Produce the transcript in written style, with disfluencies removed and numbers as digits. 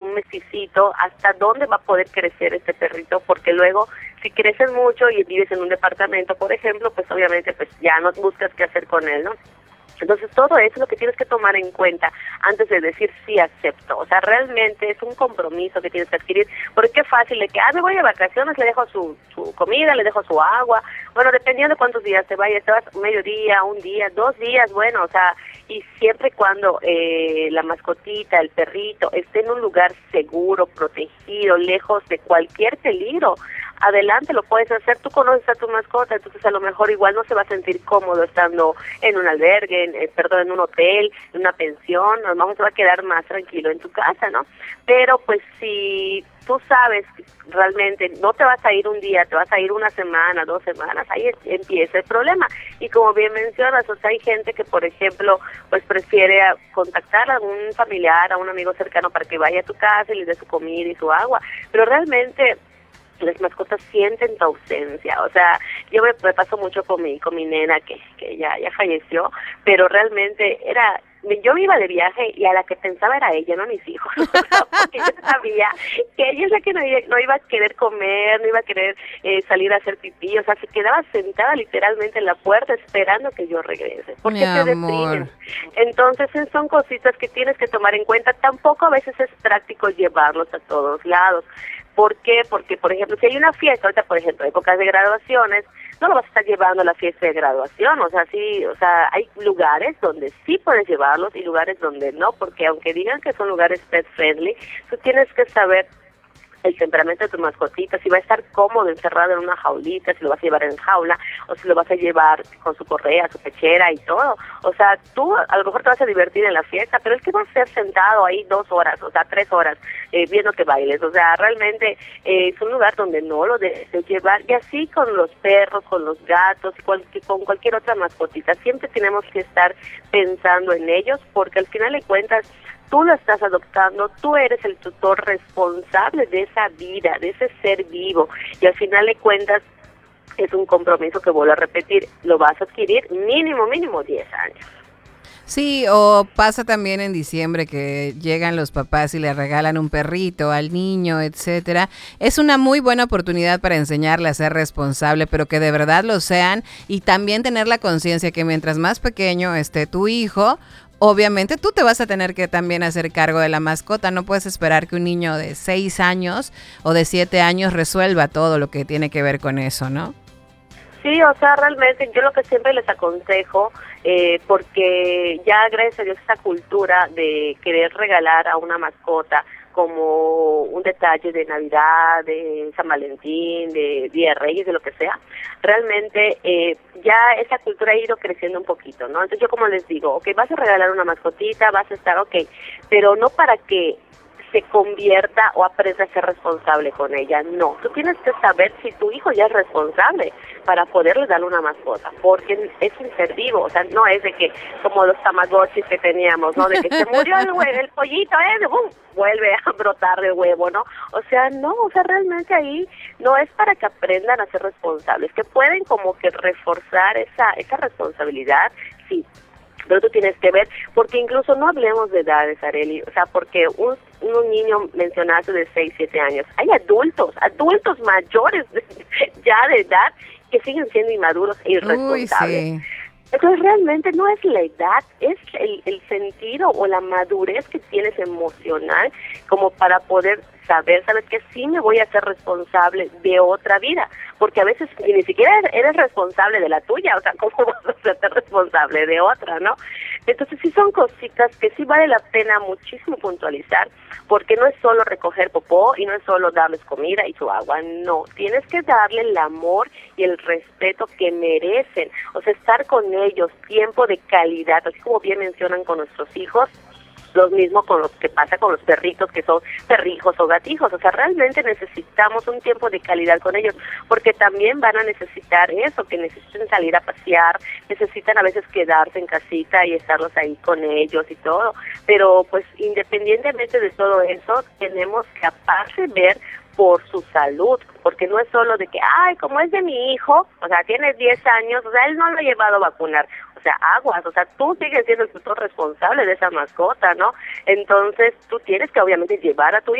un mesecito, hasta dónde va a poder crecer este perrito, porque luego si creces mucho y vives en un departamento, por ejemplo, pues obviamente pues ya no buscas qué hacer con él, ¿no? Entonces todo eso es lo que tienes que tomar en cuenta antes de decir sí acepto. O sea, realmente es un compromiso que tienes que adquirir, porque qué fácil de que, me voy de vacaciones, le dejo su comida, le dejo su agua, bueno, dependiendo de cuántos días te vayas, te vas medio día, un día, 2 días, bueno, o sea, y siempre y cuando la mascotita, el perrito, esté en un lugar seguro, protegido, lejos de cualquier peligro, adelante, lo puedes hacer. Tú conoces a tu mascota, entonces a lo mejor igual no se va a sentir cómodo estando en un albergue, en un hotel, en una pensión, a lo mejor se va a quedar más tranquilo en tu casa, ¿no? Pero pues si tú sabes que realmente no te vas a ir un día, te vas a ir una semana, 2 semanas, ahí empieza el problema. Y como bien mencionas, o sea, hay gente que, por ejemplo, pues prefiere contactar a algún familiar, a un amigo cercano para que vaya a tu casa y le dé su comida y su agua, pero realmente las mascotas sienten tu ausencia. O sea, yo me paso mucho con mi nena que ya falleció, pero realmente yo me iba de viaje y a la que pensaba era ella, no mis hijos, porque yo sabía que ella es la que no iba a querer comer, no iba a querer salir a hacer pipí, o sea, se quedaba sentada literalmente en la puerta esperando que yo regrese, porque te deprimen. Entonces son cositas que tienes que tomar en cuenta. Tampoco a veces es práctico llevarlos a todos lados. ¿Por qué? Porque, por ejemplo, si hay una fiesta, ahorita, por ejemplo, épocas de graduaciones, no lo vas a estar llevando a la fiesta de graduación, o sea, hay lugares donde sí puedes llevarlos y lugares donde no, porque aunque digan que son lugares pet friendly, tú tienes que saber el temperamento de tu mascotita, si va a estar cómodo encerrado en una jaulita, si lo vas a llevar en jaula o si lo vas a llevar con su correa, su pechera y todo. O sea, tú a lo mejor te vas a divertir en la fiesta, pero es que vas a ser sentado ahí 2 horas, o sea, 3 horas, viendo que bailes. O sea, realmente es un lugar donde no lo debes de llevar. Y así con los perros, con los gatos, con cualquier otra mascotita. Siempre tenemos que estar pensando en ellos, porque al final de cuentas tú lo estás adoptando, tú eres el tutor responsable de esa vida, de ese ser vivo, y al final de cuentas es un compromiso que, vuelvo a repetir, lo vas a adquirir mínimo 10 años. Sí, o pasa también en diciembre que llegan los papás y le regalan un perrito al niño, etcétera. Es una muy buena oportunidad para enseñarle a ser responsable, pero que de verdad lo sean, y también tener la conciencia que mientras más pequeño esté tu hijo, obviamente tú te vas a tener que también hacer cargo de la mascota. No puedes esperar que un niño de 6 años o de 7 años resuelva todo lo que tiene que ver con eso, ¿no? Sí, o sea, realmente yo lo que siempre les aconsejo, porque ya gracias a Dios esa cultura de querer regalar a una mascota como un detalle de Navidad, de San Valentín, de Día de Reyes, de lo que sea, realmente ya esa cultura ha ido creciendo un poquito, ¿no? Entonces yo, como les digo, ok, vas a regalar una mascotita, vas a estar ok, pero no para que se convierta o aprenda a ser responsable con ella. No, tú tienes que saber si tu hijo ya es responsable para poderle darle una mascota, porque es un ser vivo. O sea, no es de que como los tamagotchis que teníamos, ¿no? De que se murió el pollito, vuelve a brotar de huevo, ¿no? O sea, no, o sea, realmente ahí no es para que aprendan a ser responsables, que pueden como que reforzar esa responsabilidad, sí, pero tú tienes que ver, porque incluso no hablemos de edades, Arely, o sea, porque un niño mencionaste de 6, 7 años, hay adultos mayores ya de edad que siguen siendo inmaduros e irresponsables. Uy, sí. Entonces realmente no es la edad, es el sentido o la madurez que tienes emocional como para poder saber, ¿sabes qué? Sí me voy a ser responsable de otra vida, porque a veces ni siquiera eres responsable de la tuya, o sea, ¿cómo vas a ser responsable de otra, no? Entonces sí son cositas que sí vale la pena muchísimo puntualizar, porque no es solo recoger popó y no es solo darles comida y su agua, no, tienes que darle el amor y el respeto que merecen, o sea, estar con ellos, tiempo de calidad, así como bien mencionan con nuestros hijos, lo mismo con los que pasa con los perritos que son perrijos o gatijos. O sea, realmente necesitamos un tiempo de calidad con ellos, porque también van a necesitar eso, que necesiten salir a pasear, necesitan a veces quedarse en casita y estarlos ahí con ellos y todo, pero pues independientemente de todo eso, tenemos que aparte ver por su salud, porque no es solo de que, como es de mi hijo, o sea, tiene 10 años, o sea, él no lo ha llevado a vacunar, o sea, aguas, o sea, tú sigues siendo el tutor responsable de esa mascota, ¿no? Entonces, tú tienes que obviamente llevar a tu